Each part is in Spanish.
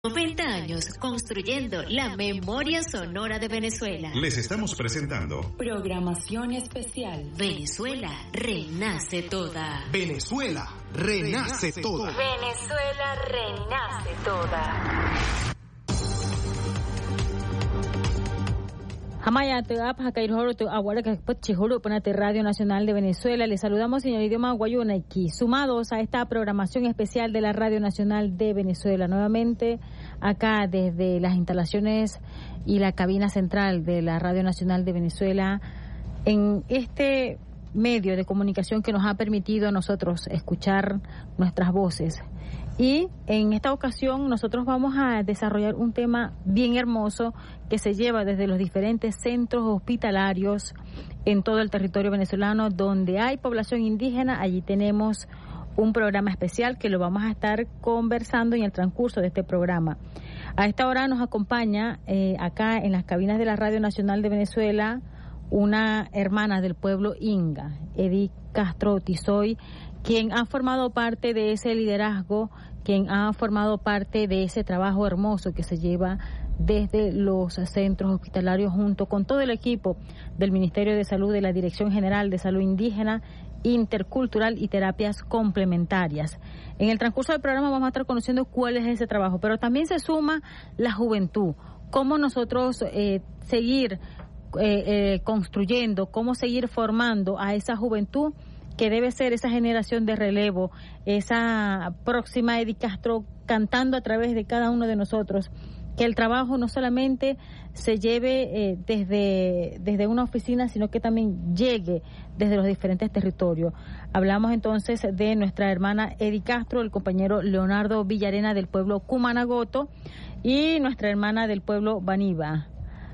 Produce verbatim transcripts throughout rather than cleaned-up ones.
noventa años construyendo la memoria sonora de Venezuela. Les estamos presentando programación especial. Venezuela renace toda. Venezuela renace toda. Venezuela renace toda. Hamaya te apa kairhoro te aguarda que pachihoro ponate Radio Nacional de Venezuela. Les saludamos en el idioma guayuna aquí, sumados a esta programación especial de la Radio Nacional de Venezuela. Nuevamente acá desde las instalaciones y la cabina central de la Radio Nacional de Venezuela, en este medio de comunicación que nos ha permitido a nosotros escuchar nuestras voces. Y en esta ocasión nosotros vamos a desarrollar un tema bien hermoso que se lleva desde los diferentes centros hospitalarios en todo el territorio venezolano donde hay población indígena. Allí tenemos un programa especial que lo vamos a estar conversando en el transcurso de este programa. A esta hora nos acompaña eh, acá en las cabinas de la Radio Nacional de Venezuela una hermana del pueblo Inga, Edith Castro Tizoy, quien ha formado parte de ese liderazgo, quien ha formado parte de ese trabajo hermoso que se lleva desde los centros hospitalarios junto con todo el equipo del Ministerio de Salud, de la Dirección General de Salud Indígena, Intercultural y Terapias Complementarias. En el transcurso del programa vamos a estar conociendo cuál es ese trabajo, pero también se suma la juventud, cómo nosotros eh, seguir eh, eh, construyendo, cómo seguir formando a esa juventud que debe ser esa generación de relevo, esa próxima Edith Castro cantando a través de cada uno de nosotros, que el trabajo no solamente se lleve eh, desde, desde una oficina, sino que también llegue desde los diferentes territorios. Hablamos entonces de nuestra hermana Edith Castro, el compañero Leonardo Villarena del pueblo Cumanagoto y nuestra hermana del pueblo Baniba.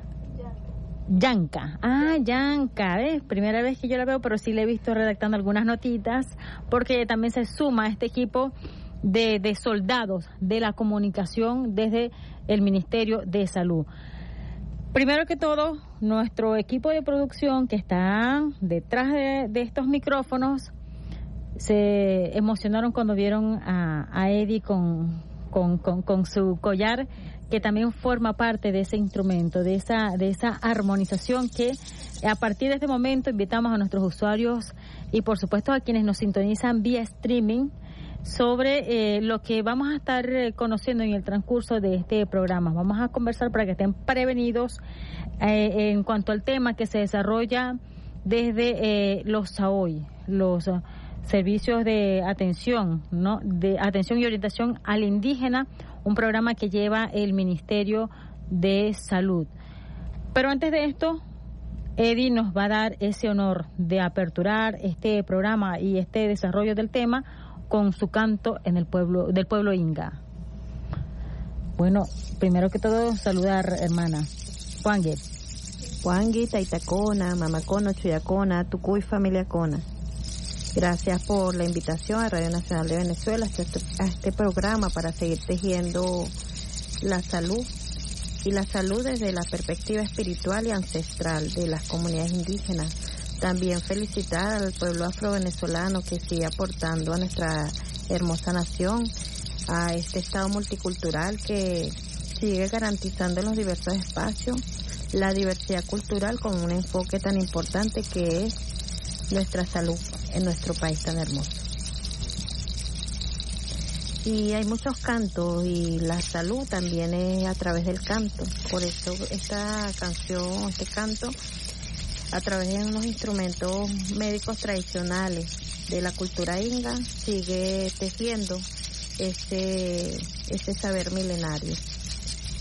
Yanka, ah, Yanka, ¿ves? Primera vez que yo la veo, pero sí le he visto redactando algunas notitas, porque también se suma a este equipo de, de soldados de la comunicación desde el Ministerio de Salud. Primero que todo, nuestro equipo de producción que está detrás de, de estos micrófonos se emocionaron cuando vieron a, a Eddie con, con, con, con su collar, que también forma parte de ese instrumento, de esa de esa armonización que a partir de este momento invitamos a nuestros usuarios y por supuesto a quienes nos sintonizan vía streaming sobre eh, lo que vamos a estar eh, conociendo en el transcurso de este programa. Vamos a conversar para que estén prevenidos eh, en cuanto al tema que se desarrolla desde eh, los S A O I, los uh, servicios de atención, ¿no? De atención y orientación al indígena, un programa que lleva el Ministerio de Salud. Pero antes de esto, Eddie nos va a dar ese honor de aperturar este programa y este desarrollo del tema con su canto en el pueblo del pueblo Inga. Bueno, primero que todo, saludar, hermana. Juangue. Juangue, Taitacona, Mamacono, Chuyacona, Tucuy, Familia Cona. Gracias por la invitación a Radio Nacional de Venezuela, a este, a este programa para seguir tejiendo la salud y la salud desde la perspectiva espiritual y ancestral de las comunidades indígenas. También felicitar al pueblo afrovenezolano que sigue aportando a nuestra hermosa nación, a este estado multicultural que sigue garantizando en los diversos espacios la diversidad cultural con un enfoque tan importante que es nuestra salud en nuestro país tan hermoso. Y hay muchos cantos y la salud también es a través del canto. Por eso esta canción, este canto, a través de unos instrumentos médicos tradicionales de la cultura inga, sigue tejiendo ese, ese saber milenario.